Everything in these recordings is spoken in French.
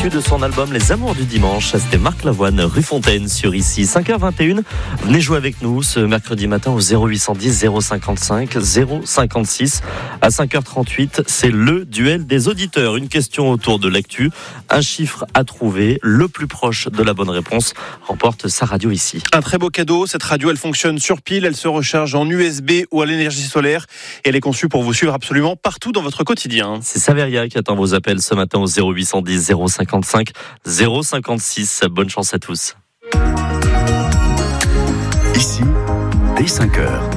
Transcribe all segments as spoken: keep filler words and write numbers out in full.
issu de son album Les Amours du Dimanche. C'était Marc Lavoine, rue Fontaine sur ici. cinq heures vingt et une, venez jouer avec nous ce mercredi matin au zéro huit cent dix zéro cinquante-cinq zéro cinquante-six. À cinq heures trente-huit, c'est le duel des auditeurs. Une question autour de l'actu, un chiffre à trouver. Le plus proche de la bonne réponse remporte sa radio ici. Un très beau cadeau. Cette radio, elle fonctionne sur pile, elle se recharge en U S B ou à l'énergie solaire et elle est conçue pour vous suivre absolument partout dans votre quotidien. C'est Saveria qui attend vos appels ce matin au zéro huit cent dix zéro cinquante-cinq zéro cinquante-six. Bonne chance à tous. Ici, dès cinq heures.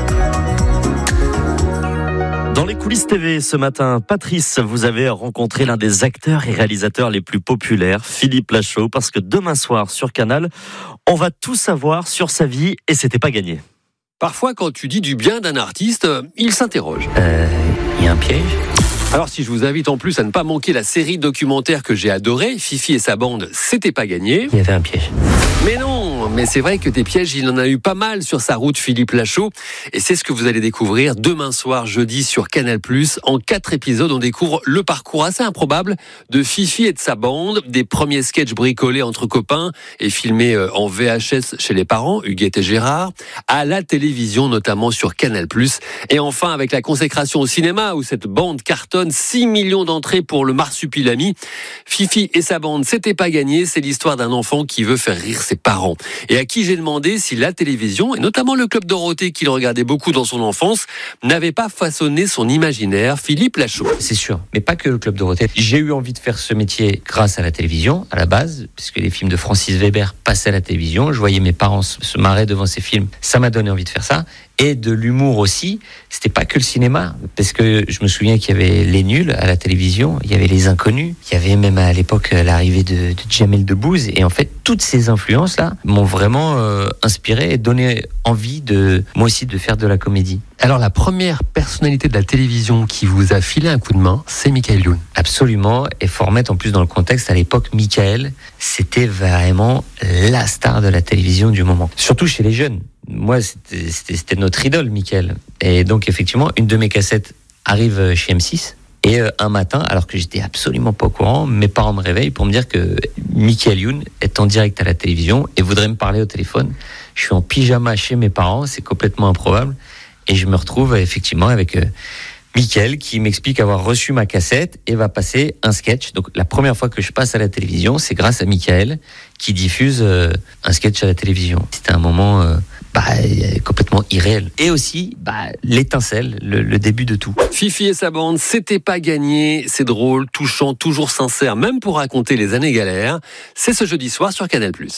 Dans les coulisses T V ce matin, Patrice, vous avez rencontré l'un des acteurs et réalisateurs les plus populaires, Philippe Lachaud, parce que demain soir sur Canal, on va tout savoir sur sa vie et c'était pas gagné. Parfois, quand tu dis du bien d'un artiste, il s'interroge. Euh, il y a un piège ? Alors si je vous invite en plus à ne pas manquer la série documentaire que j'ai adorée, Fifi et sa bande, c'était pas gagné. Il y avait un piège. Mais non, mais c'est vrai que des pièges, il en a eu pas mal sur sa route, Philippe Lachaud. Et c'est ce que vous allez découvrir demain soir, jeudi, sur Canal plus. En quatre épisodes, on découvre le parcours assez improbable de Fifi et de sa bande, des premiers sketchs bricolés entre copains et filmés en V H S chez les parents, Huguette et Gérard, à la télévision, notamment sur Canal plus. Et enfin, avec la consécration au cinéma, où cette bande cartonne, six millions d'entrées pour le Marsupilami. Fifi et sa bande, c'était pas gagné. C'est l'histoire d'un enfant qui veut faire rire ses parents. Et à qui j'ai demandé si la télévision, et notamment le Club Dorothée qu'il regardait beaucoup dans son enfance, n'avait pas façonné son imaginaire. Philippe Lachaud. C'est sûr, mais pas que le Club Dorothée. J'ai eu envie de faire ce métier grâce à la télévision, à la base, puisque les films de Francis Weber passaient à la télévision. Je voyais mes parents se marrer devant ces films. Ça m'a donné envie de faire ça. Et de l'humour aussi. C'était pas que le cinéma, parce que je me souviens qu'il y avait Les Nuls à la télévision, il y avait Les Inconnus, il y avait même à l'époque l'arrivée de, de Jamel Debbouze. Et en fait, toutes ces influences-là m'ont vraiment euh, inspiré et donné envie de, moi aussi, de faire de la comédie. Alors, la première personnalité de la télévision qui vous a filé un coup de main, c'est Michael Youn. Absolument. Et faut remettre en plus dans le contexte, à l'époque, Michael, c'était vraiment la star de la télévision du moment. Surtout chez les jeunes. Moi, c'était, c'était, c'était notre idole, Michael. Et donc, effectivement, une de mes cassettes arrive chez M six. Et euh, un matin, alors que j'étais absolument pas au courant, mes parents me réveillent pour me dire que Michael Youn est en direct à la télévision et voudrait me parler au téléphone. Je suis en pyjama chez mes parents, c'est complètement improbable. Et je me retrouve effectivement avec euh, Michael qui m'explique avoir reçu ma cassette et va passer un sketch. Donc la première fois que je passe à la télévision, c'est grâce à Michael qui diffuse euh, un sketch à la télévision. C'était un moment euh, bah, complètement irréel. Et aussi bah, l'étincelle, le, le début de tout. Fifi et sa bande, c'était pas gagné. C'est drôle, touchant, toujours sincère, même pour raconter les années galères. C'est ce jeudi soir sur Canal plus.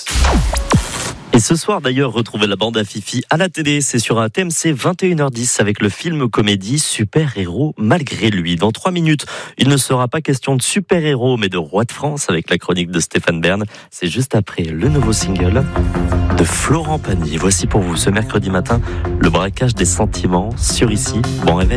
Et ce soir d'ailleurs, retrouvez la bande à Fifi à la télé. C'est sur un T M C vingt et une heures dix avec le film comédie Super-héros malgré lui. Dans trois minutes, il ne sera pas question de super-héros mais de roi de France avec la chronique de Stéphane Bern. C'est juste après le nouveau single de Florent Pagny. Voici pour vous ce mercredi matin le braquage des sentiments sur ici. Bon réveil.